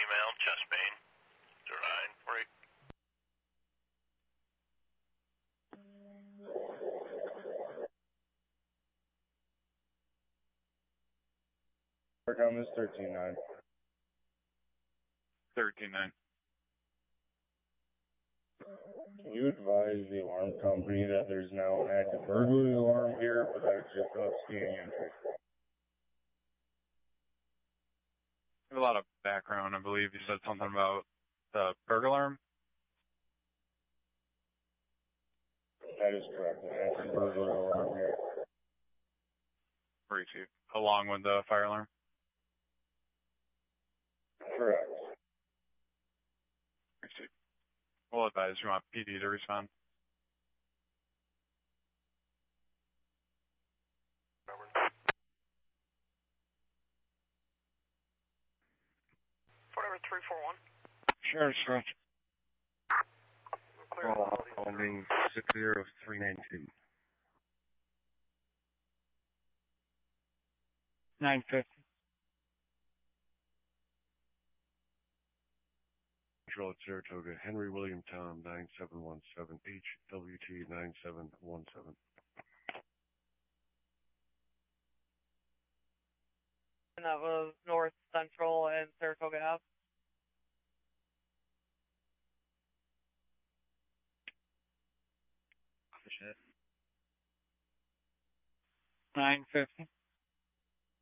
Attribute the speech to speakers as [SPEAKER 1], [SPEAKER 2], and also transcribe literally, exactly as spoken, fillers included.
[SPEAKER 1] female, chest pain, zero nine four eight.
[SPEAKER 2] Aircom is thirteen nine.
[SPEAKER 3] thirteen nine.
[SPEAKER 2] Can you advise the alarm company that there's now an active burglary alarm here without just us seeing entry?
[SPEAKER 3] A lot of background, I believe. You said something about the burglar alarm?
[SPEAKER 2] That is correct. An active burglary alarm here.
[SPEAKER 3] Receive. Along with the fire alarm?
[SPEAKER 2] Correct.
[SPEAKER 3] Receive. We'll advise you want P D to respond.
[SPEAKER 1] Whatever, three four one.
[SPEAKER 4] Sheriff Stretch.
[SPEAKER 1] Clear.
[SPEAKER 4] Calling six zero three nine two. nine fifty. Control at Saratoga. Henry William Tom nine seven one seven. H W T nine seven one seven.
[SPEAKER 5] And that was North Central and Saratoga Ave. nine fifty.